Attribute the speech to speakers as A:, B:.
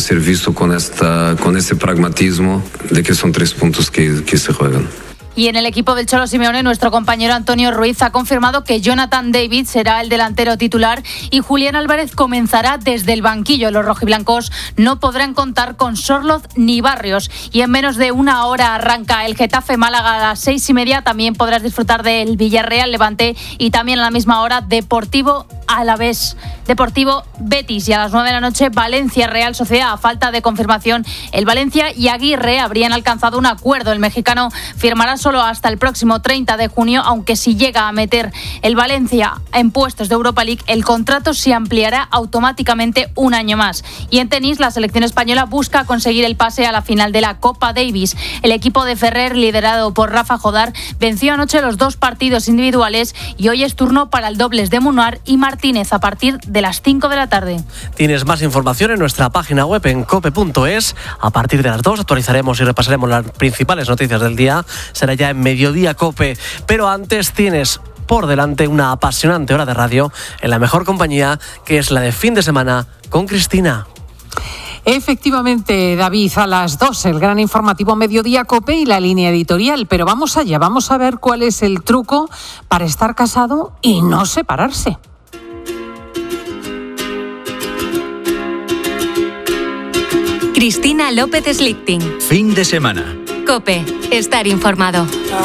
A: ser visto con ese pragmatismo de que son 3 puntos que se juegan.
B: Y en el equipo del Cholo Simeone, nuestro compañero Antonio Ruiz ha confirmado que Jonathan David será el delantero titular y Julián Álvarez comenzará desde el banquillo. Los rojiblancos no podrán contar con Sorloz ni Barrios. Y en menos de una hora arranca el Getafe Málaga a las 6:30. También podrás disfrutar del Villarreal Levante y también a la misma hora Deportivo Alavés, Deportivo Betis, y a las 9 de la noche Valencia Real Sociedad. A falta de confirmación, el Valencia y Aguirre habrían alcanzado un acuerdo. El mexicano firmará solo hasta el próximo 30 de junio, aunque si llega a meter el Valencia en puestos de Europa League, el contrato se ampliará automáticamente un año más. Y en tenis, la selección española busca conseguir el pase a la final de la Copa Davis. El equipo de Ferrer, liderado por Rafa Jodar, venció anoche los 2 partidos individuales y hoy es turno para el dobles de Munar y Martínez a partir de las 5 de la tarde.
C: Tienes más información en nuestra página web en cope.es. A partir de las 2 actualizaremos y repasaremos las principales noticias del día. Será ya en Mediodía Cope, pero antes tienes por delante una apasionante hora de radio en la mejor compañía, que es la de Fin de Semana con Cristina.
D: Efectivamente, David, a las 2 el gran informativo Mediodía Cope y la línea editorial, pero vamos allá, vamos a ver cuál es el truco para estar casado y no separarse.
E: Cristina López Slichting.
F: Fin de semana.
E: COPE. Estar informado.